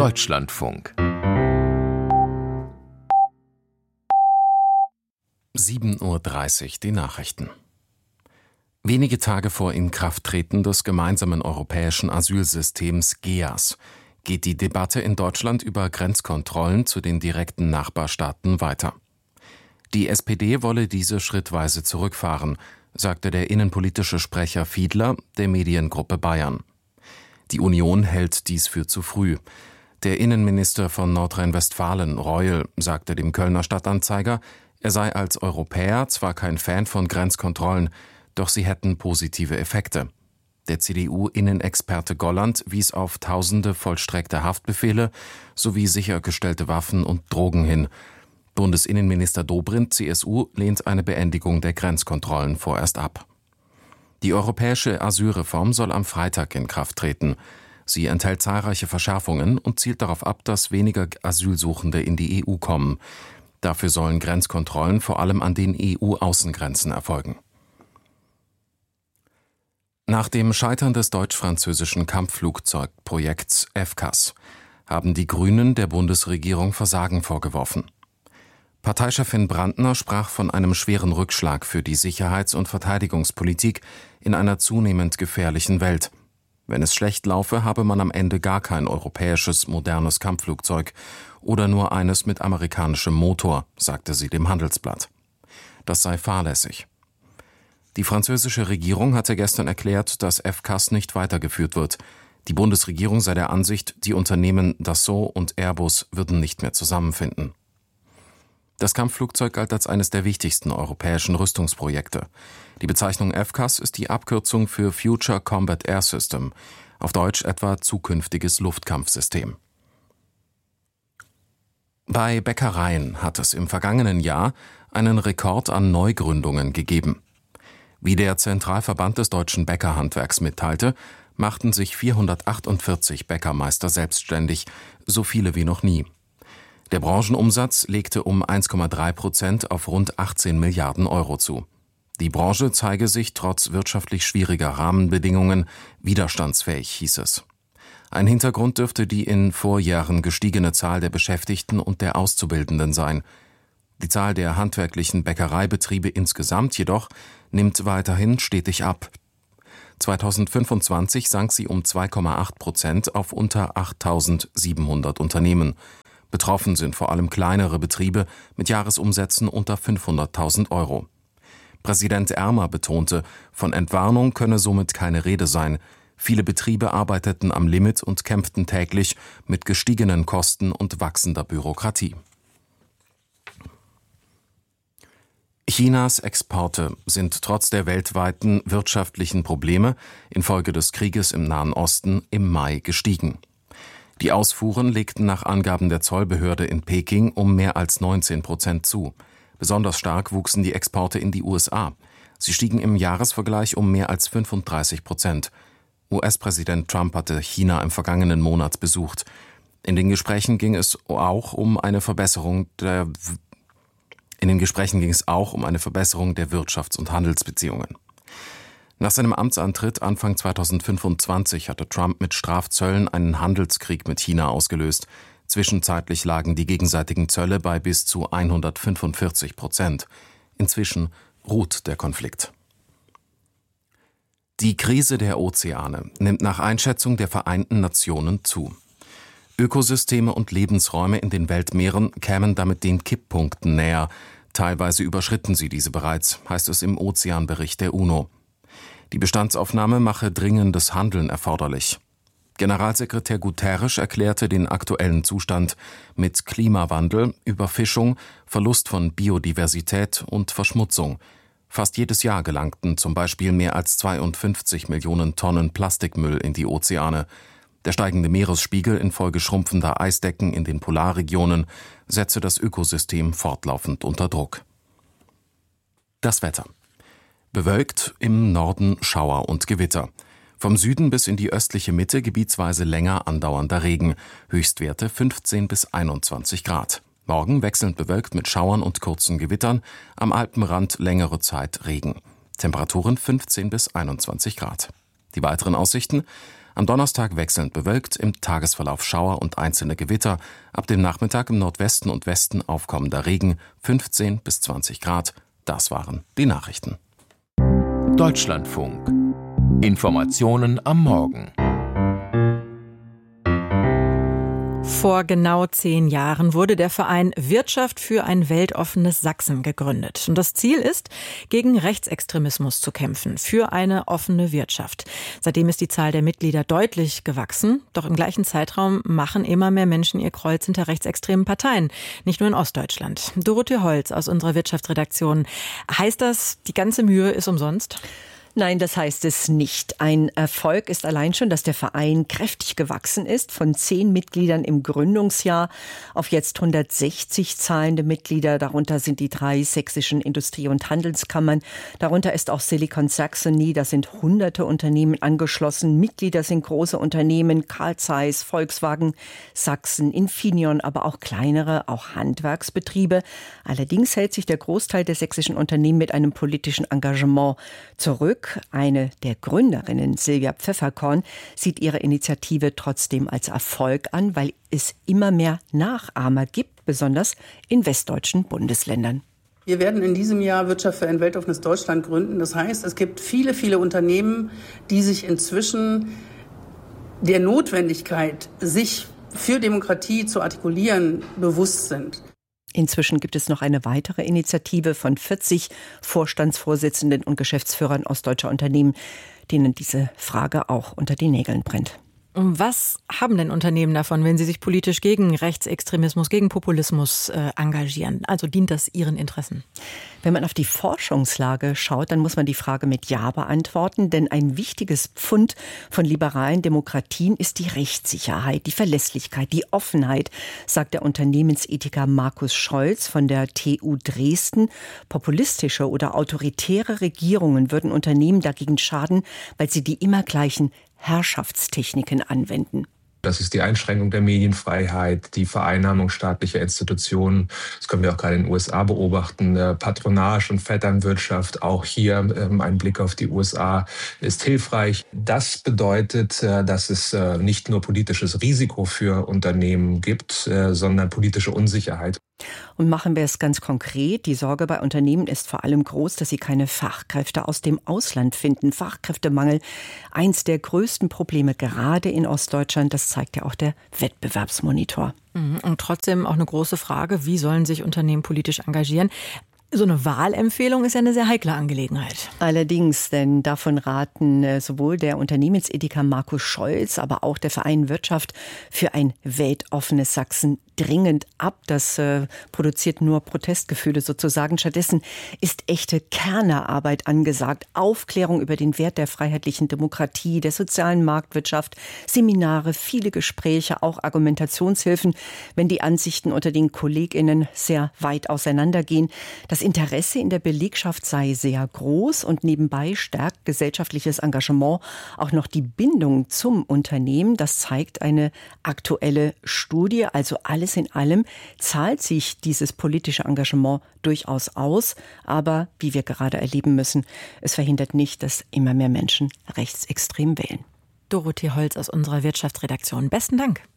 Deutschlandfunk 7:30 Uhr die Nachrichten. Wenige Tage vor Inkrafttreten des gemeinsamen europäischen Asylsystems GEAS geht die Debatte in Deutschland über Grenzkontrollen zu den direkten Nachbarstaaten weiter. Die SPD wolle diese schrittweise zurückfahren, sagte der innenpolitische Sprecher Fiedler der Mediengruppe Bayern. Die Union hält dies für zu früh. Der Innenminister von Nordrhein-Westfalen, Reul, sagte dem Kölner Stadtanzeiger, er sei als Europäer zwar kein Fan von Grenzkontrollen, doch sie hätten positive Effekte. Der CDU-Innenexperte Golland wies auf tausende vollstreckte Haftbefehle sowie sichergestellte Waffen und Drogen hin. Bundesinnenminister Dobrindt, CSU, lehnt eine Beendigung der Grenzkontrollen vorerst ab. Die europäische Asylreform soll am Freitag in Kraft treten. Sie enthält zahlreiche Verschärfungen und zielt darauf ab, dass weniger Asylsuchende in die EU kommen. Dafür sollen Grenzkontrollen vor allem an den EU-Außengrenzen erfolgen. Nach dem Scheitern des deutsch-französischen Kampfflugzeugprojekts FCAS haben die Grünen der Bundesregierung Versagen vorgeworfen. Parteichefin Brandner sprach von einem schweren Rückschlag für die Sicherheits- und Verteidigungspolitik in einer zunehmend gefährlichen Welt. Wenn es schlecht laufe, habe man am Ende gar kein europäisches, modernes Kampfflugzeug oder nur eines mit amerikanischem Motor, sagte sie dem Handelsblatt. Das sei fahrlässig. Die französische Regierung hatte gestern erklärt, dass FCAS nicht weitergeführt wird. Die Bundesregierung sei der Ansicht, die Unternehmen Dassault und Airbus würden nicht mehr zusammenfinden. Das Kampfflugzeug galt als eines der wichtigsten europäischen Rüstungsprojekte. Die Bezeichnung FCAS ist die Abkürzung für Future Combat Air System, auf Deutsch etwa zukünftiges Luftkampfsystem. Bei Bäckereien hat es im vergangenen Jahr einen Rekord an Neugründungen gegeben. Wie der Zentralverband des deutschen Bäckerhandwerks mitteilte, machten sich 448 Bäckermeister selbstständig, so viele wie noch nie. Der Branchenumsatz legte um 1,3% auf rund 18 Milliarden Euro zu. Die Branche zeige sich trotz wirtschaftlich schwieriger Rahmenbedingungen widerstandsfähig, hieß es. Ein Hintergrund dürfte die in Vorjahren gestiegene Zahl der Beschäftigten und der Auszubildenden sein. Die Zahl der handwerklichen Bäckereibetriebe insgesamt jedoch nimmt weiterhin stetig ab. 2025 sank sie um 2,8% auf unter 8.700 Unternehmen. Betroffen sind vor allem kleinere Betriebe mit Jahresumsätzen unter 500.000 Euro. Präsident Ermer betonte, von Entwarnung könne somit keine Rede sein. Viele Betriebe arbeiteten am Limit und kämpften täglich mit gestiegenen Kosten und wachsender Bürokratie. Chinas Exporte sind trotz der weltweiten wirtschaftlichen Probleme infolge des Krieges im Nahen Osten im Mai gestiegen. Die Ausfuhren legten nach Angaben der Zollbehörde in Peking um mehr als 19% zu. Besonders stark wuchsen die Exporte in die USA. Sie stiegen im Jahresvergleich um mehr als 35%. US-Präsident Trump hatte China im vergangenen Monat besucht. In den Gesprächen ging es auch um eine Verbesserung der Wirtschafts- und Handelsbeziehungen. Nach seinem Amtsantritt Anfang 2025 hatte Trump mit Strafzöllen einen Handelskrieg mit China ausgelöst. Zwischenzeitlich lagen die gegenseitigen Zölle bei bis zu 145%. Inzwischen ruht der Konflikt. Die Krise der Ozeane nimmt nach Einschätzung der Vereinten Nationen zu. Ökosysteme und Lebensräume in den Weltmeeren kämen damit den Kipppunkten näher. Teilweise überschritten sie diese bereits, heißt es im Ozeanbericht der UNO. Die Bestandsaufnahme mache dringendes Handeln erforderlich. Generalsekretär Guterres erklärte den aktuellen Zustand mit Klimawandel, Überfischung, Verlust von Biodiversität und Verschmutzung. Fast jedes Jahr gelangten zum Beispiel mehr als 52 Millionen Tonnen Plastikmüll in die Ozeane. Der steigende Meeresspiegel infolge schrumpfender Eisdecken in den Polarregionen setze das Ökosystem fortlaufend unter Druck. Das Wetter. Bewölkt, im Norden Schauer und Gewitter. Vom Süden bis in die östliche Mitte gebietsweise länger andauernder Regen. Höchstwerte 15 bis 21 Grad. Morgen wechselnd bewölkt mit Schauern und kurzen Gewittern. Am Alpenrand längere Zeit Regen. Temperaturen 15 bis 21 Grad. Die weiteren Aussichten: Am Donnerstag wechselnd bewölkt, im Tagesverlauf Schauer und einzelne Gewitter. Ab dem Nachmittag im Nordwesten und Westen aufkommender Regen, 15 bis 20 Grad. Das waren die Nachrichten. Deutschlandfunk. Informationen am Morgen. Vor genau 10 Jahren wurde der Verein Wirtschaft für ein weltoffenes Sachsen gegründet. Und das Ziel ist, gegen Rechtsextremismus zu kämpfen, für eine offene Wirtschaft. Seitdem ist die Zahl der Mitglieder deutlich gewachsen. Doch im gleichen Zeitraum machen immer mehr Menschen ihr Kreuz hinter rechtsextremen Parteien. Nicht nur in Ostdeutschland. Dorothee Holz aus unserer Wirtschaftsredaktion. Heißt das, die ganze Mühe ist umsonst? Nein, das heißt es nicht. Ein Erfolg ist allein schon, dass der Verein kräftig gewachsen ist, von 10 Mitgliedern im Gründungsjahr auf jetzt 160 zahlende Mitglieder. Darunter sind die 3 sächsischen Industrie- und Handelskammern. Darunter ist auch Silicon Saxony. Da sind hunderte Unternehmen angeschlossen. Mitglieder sind große Unternehmen, Carl Zeiss, Volkswagen, Sachsen, Infineon, aber auch kleinere, auch Handwerksbetriebe. Allerdings hält sich der Großteil der sächsischen Unternehmen mit einem politischen Engagement zurück. Eine der Gründerinnen, Silvia Pfefferkorn, sieht ihre Initiative trotzdem als Erfolg an, weil es immer mehr Nachahmer gibt, besonders in westdeutschen Bundesländern. Wir werden in diesem Jahr Wirtschaft für ein weltoffenes Deutschland gründen. Das heißt, es gibt viele, viele Unternehmen, die sich inzwischen der Notwendigkeit, sich für Demokratie zu artikulieren, bewusst sind. Inzwischen gibt es noch eine weitere Initiative von 40 Vorstandsvorsitzenden und Geschäftsführern ostdeutscher Unternehmen, denen diese Frage auch unter den Nägeln brennt. Und was haben denn Unternehmen davon, wenn sie sich politisch gegen Rechtsextremismus, gegen Populismus engagieren? Also dient das ihren Interessen? Wenn man auf die Forschungslage schaut, dann muss man die Frage mit Ja beantworten, denn ein wichtiges Pfund von liberalen Demokratien ist die Rechtssicherheit, die Verlässlichkeit, die Offenheit, sagt der Unternehmensethiker Markus Scholz von der TU Dresden. Populistische oder autoritäre Regierungen würden Unternehmen dagegen schaden, weil sie die immer gleichen Herrschaftstechniken anwenden. Das ist die Einschränkung der Medienfreiheit, die Vereinnahmung staatlicher Institutionen. Das können wir auch gerade in den USA beobachten. Patronage und Vetternwirtschaft, auch hier ein Blick auf die USA, ist hilfreich. Das bedeutet, dass es nicht nur politisches Risiko für Unternehmen gibt, sondern politische Unsicherheit. Und machen wir es ganz konkret. Die Sorge bei Unternehmen ist vor allem groß, dass sie keine Fachkräfte aus dem Ausland finden. Fachkräftemangel, eins der größten Probleme gerade in Ostdeutschland. Das zeigt ja auch der Wettbewerbsmonitor. Und trotzdem auch eine große Frage, wie sollen sich Unternehmen politisch engagieren? So eine Wahlempfehlung ist ja eine sehr heikle Angelegenheit. Allerdings, denn davon raten sowohl der Unternehmensethiker Markus Scholz, aber auch der Verein Wirtschaft für ein weltoffenes Sachsen dringend ab. Das produziert nur Protestgefühle sozusagen. Stattdessen ist echte Kernearbeit angesagt. Aufklärung über den Wert der freiheitlichen Demokratie, der sozialen Marktwirtschaft, Seminare, viele Gespräche, auch Argumentationshilfen, wenn die Ansichten unter den KollegInnen sehr weit auseinandergehen. Das Interesse in der Belegschaft sei sehr groß und nebenbei stärkt gesellschaftliches Engagement auch noch die Bindung zum Unternehmen. Das zeigt eine aktuelle Studie. Also alles in allem zahlt sich dieses politische Engagement durchaus aus. Aber wie wir gerade erleben müssen, es verhindert nicht, dass immer mehr Menschen rechtsextrem wählen. Dorothee Holz aus unserer Wirtschaftsredaktion. Besten Dank.